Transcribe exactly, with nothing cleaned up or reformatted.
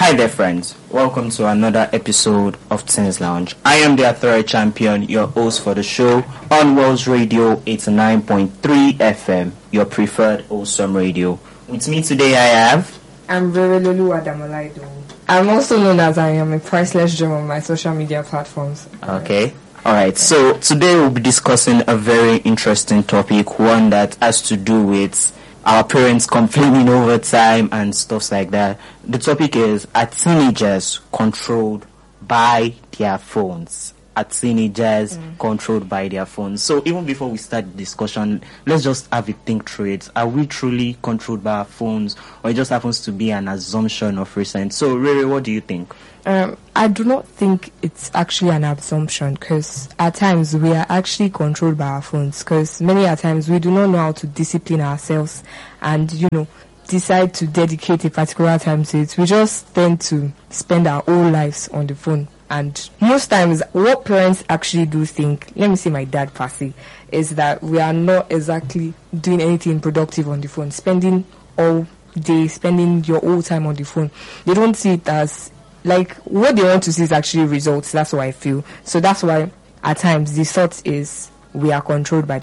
Hi there, friends. Welcome to another episode of Teens Lounge. I am the Authority Champion, your host for the show on Wells Radio eighty-nine point three F M, your preferred awesome radio. With me today, I have... I'm Verelulu Adamolaido. I'm also known as I am a priceless gem on my social media platforms. Okay. Alright, so today we'll be discussing a very interesting topic, one that has to do with our parents complaining over time and stuff like that. The topic is, are teenagers controlled by their phones? Are teenagers mm. controlled by their phones? So even before we start the discussion, let's just have a think through it. Are we truly controlled by our phones, or it just happens to be an assumption of recent? So Riri, what do you think? Um, I do not think it's actually an assumption, because at times we are actually controlled by our phones, because many a times we do not know how to discipline ourselves and, you know, decide to dedicate a particular time to it. We just tend to spend our whole lives on the phone. And most times what parents actually do think, let me say my dad per se, is that we are not exactly doing anything productive on the phone, spending all day, spending your whole time on the phone. They don't see it as, like, what they want to see is actually results. That's what I feel. So that's why at times the thought is we are controlled by